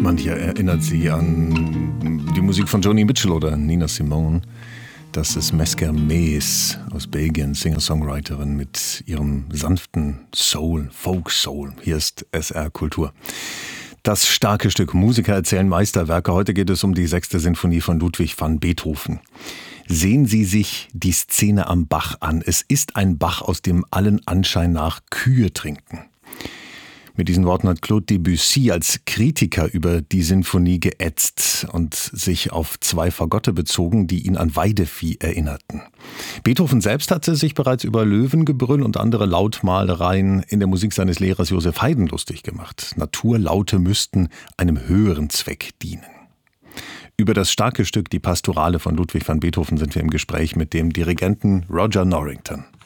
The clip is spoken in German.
Manche erinnert sie an die Musik von Joni Mitchell oder Nina Simone. Das ist Mesquermes aus Belgien, Singer-Songwriterin mit ihrem sanften Soul, Folk-Soul. Hier ist SR Kultur. Das starke Stück Musiker erzählen Meisterwerke. Heute geht es um die 6. Sinfonie von Ludwig van Beethoven. Sehen Sie sich die Szene am Bach an. Es ist ein Bach, aus dem allen Anschein nach Kühe trinken. Mit diesen Worten hat Claude Debussy als Kritiker über die Sinfonie geätzt und sich auf 2 Fagotte bezogen, die ihn an Weidevieh erinnerten. Beethoven selbst hatte sich bereits über Löwengebrüll und andere Lautmalereien in der Musik seines Lehrers Joseph Haydn lustig gemacht. Naturlaute müssten einem höheren Zweck dienen. Über das starke Stück Die Pastorale von Ludwig van Beethoven sind wir im Gespräch mit dem Dirigenten Roger Norrington.